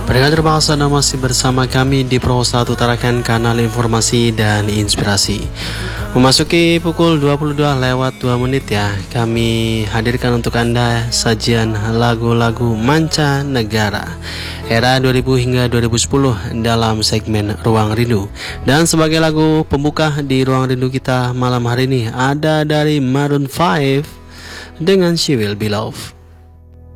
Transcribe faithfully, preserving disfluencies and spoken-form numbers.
Pendengar terima kasih Anda masih bersama kami di Pro satu Tarakan, kanal informasi dan inspirasi. Memasuki pukul dua puluh dua lewat dua menit ya, kami hadirkan untuk Anda sajian lagu-lagu mancanegara era dua ribu hingga dua ribu sepuluh dalam segmen Ruang Rindu. Dan sebagai lagu pembuka di Ruang Rindu kita malam hari ini ada dari Maroon five dengan She Will Be Loved.